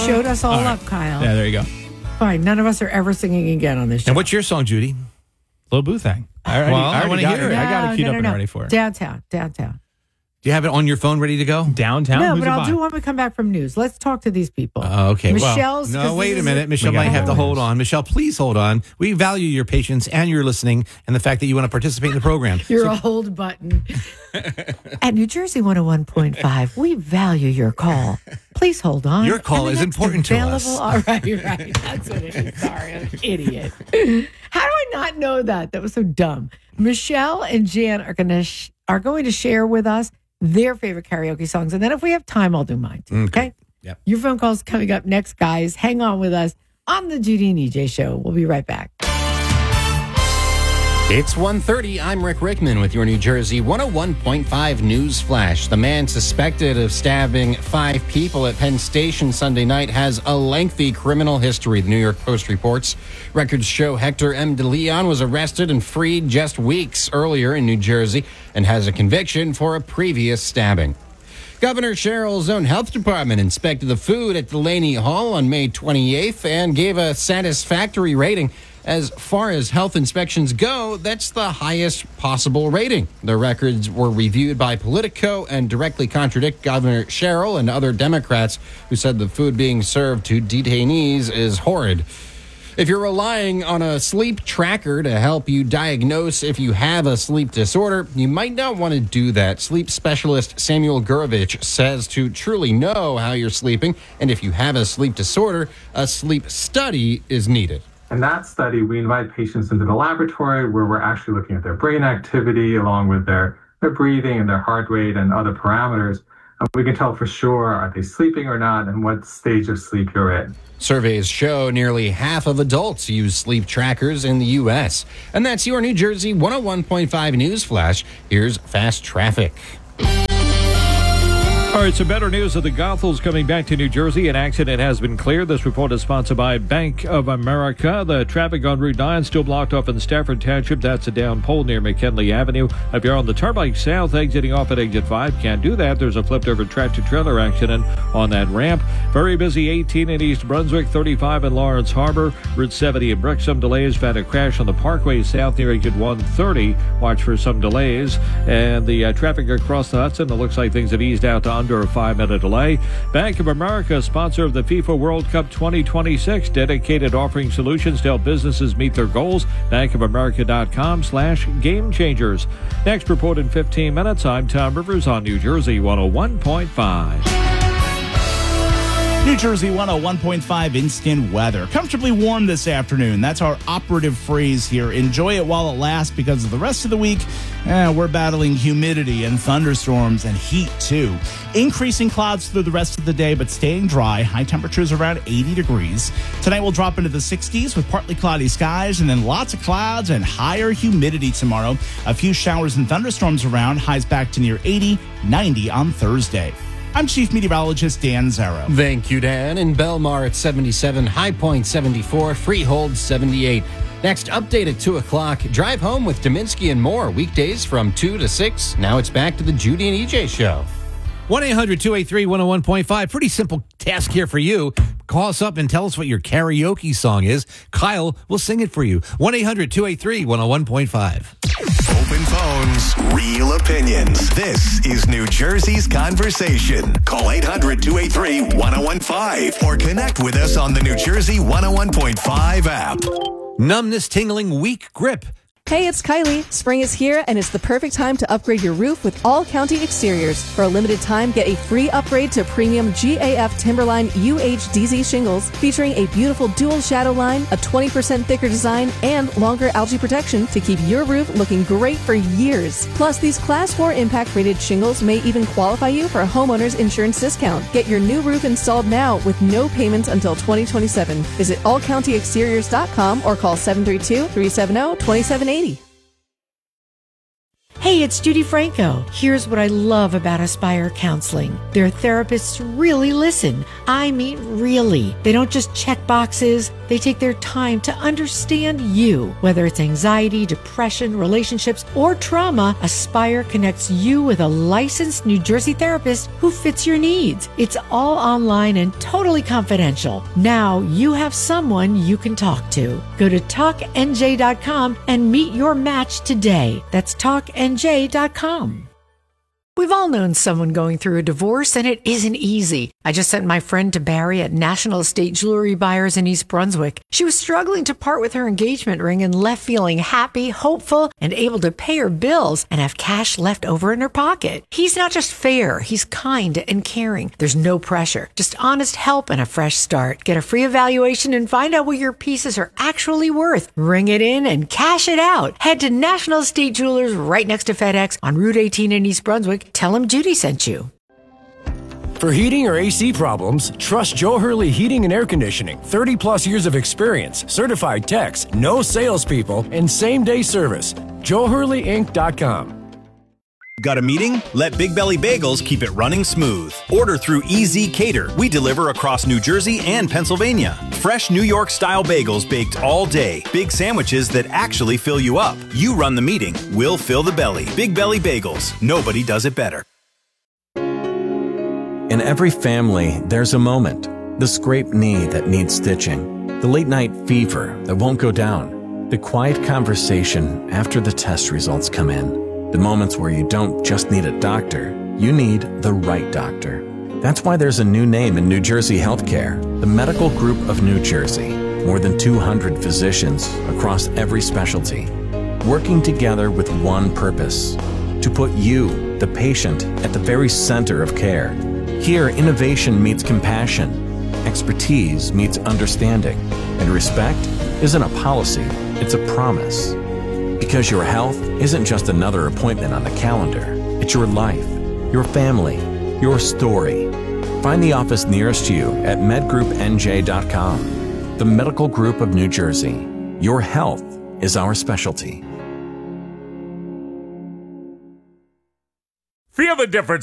showed us all up, Kyle. Yeah, there you go. Fine. None of us are ever singing again on this show. And what's your song, Judy? Little Boo Thing. I want to hear it. I got it queued up and ready for it. Downtown. Do you have it on your phone ready to go? Downtown? No, Who's but it I'll by? do when we come back from news. Let's talk to these people. Okay. Michelle's. No, wait a minute. Michelle might have to hold on. Michelle, please hold on. We value your patience and your listening and the fact that you want to participate in the program. Your hold button. At New Jersey 101.5, we value your call. Please hold on. Your call is important to us. All right. That's what it is. Sorry, I'm an idiot. How do I not know that? That was so dumb. Michelle and Jan are going to share with us their favorite karaoke songs. And then if we have time, I'll do mine too. Okay? Yep. Your phone call's coming up next, guys. Hang on with us on the Judy and EJ Show. We'll be right back. It's 1:30. I'm Rick Rickman with your New Jersey 101.5 News Flash. The man suspected of stabbing 5 people at Penn Station Sunday night has a lengthy criminal history, the New York Post reports. Records show Hector M. DeLeon was arrested and freed just weeks earlier in New Jersey and has a conviction for a previous stabbing. Governor Sherrill's own health department inspected the food at Delaney Hall on May 28th and gave a satisfactory rating. As far as health inspections go, that's the highest possible rating. The records were reviewed by Politico and directly contradict Governor Sherrill and other Democrats who said the food being served to detainees is horrid. If you're relying on a sleep tracker to help you diagnose if you have a sleep disorder, you might not want to do that. Sleep specialist Samuel Gurovich says to truly know how you're sleeping, and if you have a sleep disorder, a sleep study is needed. In that study, we invite patients into the laboratory where we're actually looking at their brain activity along with their breathing and their heart rate and other parameters. And we can tell for sure, are they sleeping or not, and what stage of sleep you're in. Surveys show nearly half of adults use sleep trackers in the U.S. And that's your New Jersey 101.5 News Flash. Here's Fast Traffic. All right, some better news of the Gothels coming back to New Jersey. An accident has been cleared. This report is sponsored by Bank of America. The traffic on Route 9 still blocked off in Stafford Township. That's a down pole near McKinley Avenue. If you're on the Turnpike South, exiting off at exit 5, can't do that. There's a flipped-over tractor-trailer accident on that ramp. Very busy 18 in East Brunswick, 35 in Lawrence Harbor, Route 70 in Brixham. Delays. Had a crash on the Parkway South near exit 130. Watch for some delays. And the traffic across the Hudson, it looks like things have eased out to under a 5-minute delay. Bank of America, sponsor of the FIFA World Cup 2026, dedicated offering solutions to help businesses meet their goals. bankofamerica.com/game changers. Next report in 15 minutes. I'm Tom Rivers on New Jersey 101.5. New Jersey 101.5 instant weather. Comfortably warm this afternoon. That's our operative phrase here. Enjoy it while it lasts, because the rest of the week, we're battling humidity and thunderstorms and heat too. Increasing clouds through the rest of the day, but staying dry. High temperatures around 80 degrees. Tonight we'll drop into the 60s with partly cloudy skies and then lots of clouds and higher humidity tomorrow. A few showers and thunderstorms around. Highs back to near 80, 90 on Thursday. I'm Chief Meteorologist Dan Zarrow. Thank you, Dan. In Belmar at 77, High Point 74, Freehold 78. Next update at 2 o'clock. Drive home with Dominski and more. Weekdays from 2 to 6. Now it's back to the Judy and EJ Show. 1-800-283-101.5. Pretty simple task here for you. Call us up and tell us what your karaoke song is. Kyle will sing it for you. 1-800-283-101.5. Open phones, real opinions. This is New Jersey's Conversation. Call 800-283-1015 or connect with us on the New Jersey 101.5 app. Numbness, tingling, weak grip. Hey, it's Kylie. Spring is here, and it's the perfect time to upgrade your roof with All County Exteriors. For a limited time, get a free upgrade to premium GAF Timberline UHDZ shingles, featuring a beautiful dual shadow line, a 20% thicker design, and longer algae protection to keep your roof looking great for years. Plus, these Class 4 impact-rated shingles may even qualify you for a homeowner's insurance discount. Get your new roof installed now with no payments until 2027. Visit allcountyexteriors.com or call 732-370-2780. Hey, it's Judy Franco. Here's what I love about Aspire Counseling. Their therapists really listen. I mean, really. They don't just check boxes. They take their time to understand you. Whether it's anxiety, depression, relationships, or trauma, Aspire connects you with a licensed New Jersey therapist who fits your needs. It's all online and totally confidential. Now you have someone you can talk to. Go to talknj.com and meet your match today. That's talknj.com. We've all known someone going through a divorce, and it isn't easy. I just sent my friend to Barry at National Estate Jewelry Buyers in East Brunswick. She was struggling to part with her engagement ring and left feeling happy, hopeful, and able to pay her bills and have cash left over in her pocket. He's not just fair, he's kind and caring. There's no pressure, just honest help and a fresh start. Get a free evaluation and find out what your pieces are actually worth. Ring it in and cash it out. Head to National Estate Jewelers right next to FedEx on Route 18 in East Brunswick. Tell him Judy sent you. For heating or AC problems, trust Joe Hurley Heating and Air Conditioning. 30 plus years of experience, certified techs, no salespeople, and same-day service. JoeHurleyInc.com. Got a meeting? Let Big Belly Bagels keep it running smooth. Order through EZ Cater. We deliver across New Jersey and Pennsylvania. Fresh New York-style bagels baked all day. Big sandwiches that actually fill you up. You run the meeting, we'll fill the belly. Big Belly Bagels. Nobody does it better. In every family, there's a moment. The scraped knee that needs stitching. The late-night fever that won't go down. The quiet conversation after the test results come in. The moments where you don't just need a doctor, you need the right doctor. That's why there's a new name in New Jersey healthcare, the Medical Group of New Jersey. More than 200 physicians across every specialty, working together with one purpose, to put you, the patient, at the very center of care. Here, innovation meets compassion, expertise meets understanding, and respect isn't a policy, it's a promise. Because your health isn't just another appointment on the calendar. It's your life, your family, your story. Find the office nearest you at medgroupnj.com. The Medical Group of New Jersey. Your health is our specialty. Feel the difference